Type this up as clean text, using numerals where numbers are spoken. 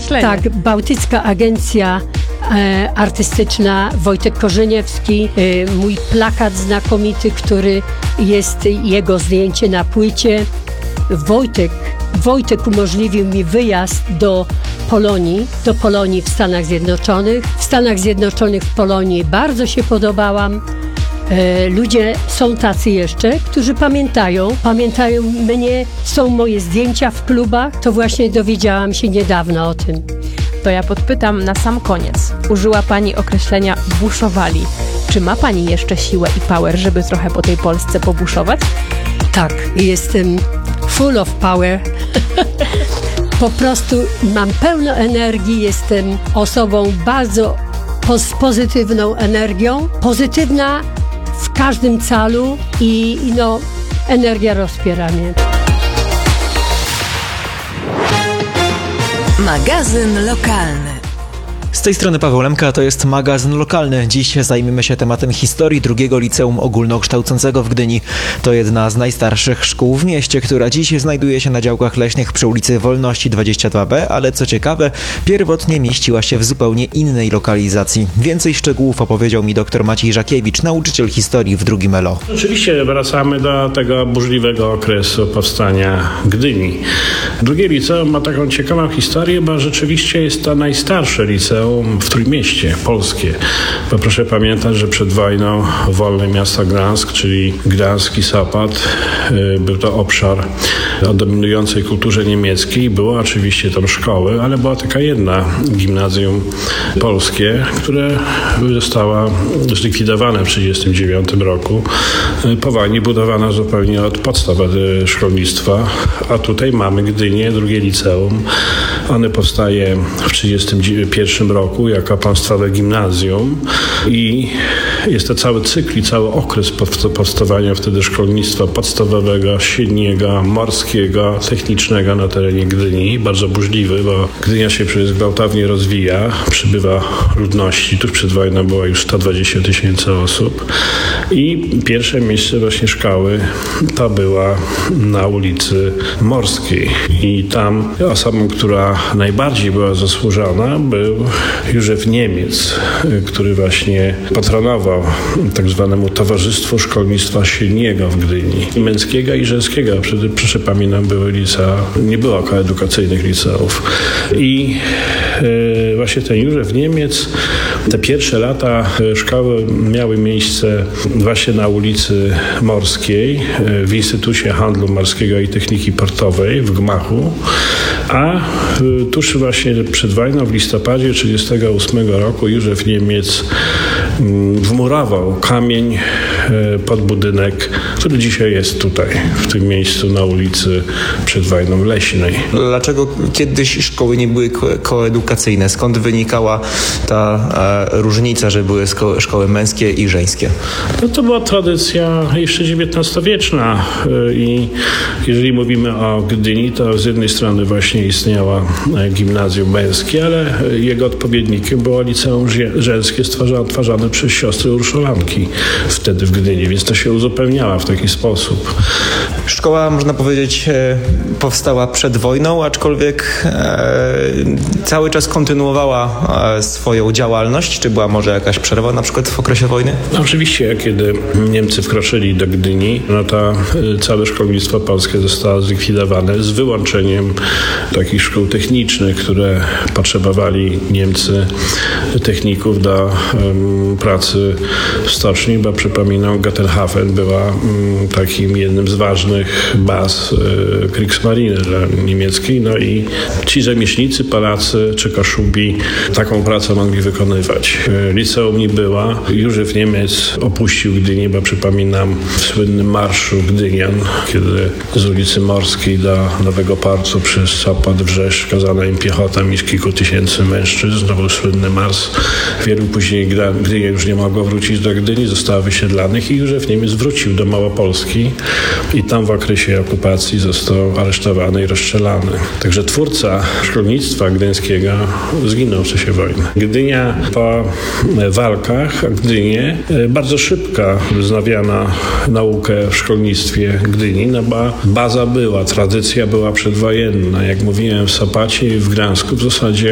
określenie. Tak, Bałtycka Agencja Artystyczna, Wojtek Korzeniewski, mój plakat znakomity, który jest jego zdjęcie na płycie. Wojtek umożliwił mi wyjazd do Polonii w Stanach Zjednoczonych. W Stanach Zjednoczonych, w Polonii bardzo się podobałam. Ludzie są tacy jeszcze, którzy pamiętają mnie, są moje zdjęcia w klubach, to właśnie dowiedziałam się niedawno o tym. To ja podpytam na sam koniec. Użyła Pani określenia buszowali. Czy ma Pani jeszcze siłę i power, żeby trochę po tej Polsce pobuszować? Tak, jestem full of power. Po prostu mam pełno energii, jestem osobą bardzo z pozytywną energią. Pozytywna w każdym calu i energia rozpiera mnie. Magazyn lokalny. Z tej strony Paweł Lemka, to jest magazyn lokalny. Dziś zajmiemy się tematem historii drugiego liceum ogólnokształcącego w Gdyni. To jedna z najstarszych szkół w mieście, która dziś znajduje się na działkach leśnych przy ulicy Wolności 22B, ale co ciekawe, pierwotnie mieściła się w zupełnie innej lokalizacji. Więcej szczegółów opowiedział mi dr Maciej Żakiewicz, nauczyciel historii w drugim ELO. Oczywiście wracamy do tego burzliwego okresu powstania Gdyni. Drugie liceum ma taką ciekawą historię, bo rzeczywiście jest to najstarsze liceum w Trójmieście polskie. Bo proszę pamiętać, że przed wojną wolne miasto Gdańsk, czyli Gdańsk i Sopot, był to obszar o dominującej kulturze niemieckiej. Było oczywiście tam szkoły, ale była taka jedna gimnazjum polskie, które zostało zlikwidowane w 1939 roku. Po wojnie budowano zupełnie od podstaw szkolnictwa, a tutaj mamy Gdynię, drugie liceum. One powstaje w 1931 roku jako państwowe gimnazjum i jest to cały cykl i cały okres powstawania wtedy szkolnictwa podstawowego, średniego, morskiego, technicznego na terenie Gdyni. Bardzo burzliwy, bo Gdynia się przecież gwałtownie rozwija, przybywa ludności. Tuż przed wojną było już 120 000 osób i pierwsze miejsce właśnie szkoły to była na ulicy Morskiej i tam osobą, która najbardziej była zasłużona, był Józef Niemiec, który właśnie patronował tak zwanemu Towarzystwu Szkolnictwa Średniego w Gdyni. Męskiego i żeńskiego. Przypominam, były licea, nie było koedukacyjnych liceów. I właśnie ten Józef Niemiec, te pierwsze lata szkoły miały miejsce właśnie na ulicy Morskiej, w Instytucie Handlu Morskiego i Techniki Portowej w gmachu, a tuż właśnie przed wojną w listopadzie 1938 roku Józef Niemiec wmurował kamień pod budynek, który dzisiaj jest tutaj, w tym miejscu na ulicy przed wojną Leśnej. Dlaczego kiedyś szkoły nie były koedukacyjne? Skąd wynikała ta różnica, że były szkoły męskie i żeńskie? No to była tradycja jeszcze XIX-wieczna i jeżeli mówimy o Gdyni, to z jednej strony właśnie istniała gimnazjum męskie, ale jego odpowiednikiem było liceum żeńskie stwarzane przez siostry Urszulanki wtedy w Gdyni, więc to się uzupełniała w taki sposób. Szkoła, można powiedzieć, powstała przed wojną, aczkolwiek cały czas kontynuowała swoją działalność. Czy była może jakaś przerwa na przykład w okresie wojny? No, oczywiście, kiedy Niemcy wkroczyli do Gdyni, no to całe szkolnictwo polskie zostało zlikwidowane z wyłączeniem takich szkół technicznych, które potrzebowali Niemcy techników do pracy w stoczni, bo przypominam, Gottenhafen była takim jednym z ważnych baz Kriegsmarine niemieckiej, no i ci rzemieślnicy, Polacy czy Kaszubi taką pracę mogli wykonywać. Liceum nie była. Józef Niemiec opuścił Gdynię, bo przypominam w słynnym marszu Gdynian, kiedy z ulicy Morskiej do Nowego Portu przez Sopot, Wrzeszcz kazano im piechotą i kilku tysięcy mężczyzn. To był słynny marsz. Wielu później Gdynia już nie mogło wrócić do Gdyni, zostało wysiedlanych i Józef Niemiec wrócił do Małopolski i tam w okresie okupacji został aresztowany i rozstrzelany. Także twórca szkolnictwa gdyńskiego zginął w czasie wojny. Gdynia po walkach, Gdynię bardzo szybko wznawiano naukę w szkolnictwie Gdyni, no bo baza była, tradycja była przedwojenna. Jak mówiłem, w Sopocie i w Gdańsku w zasadzie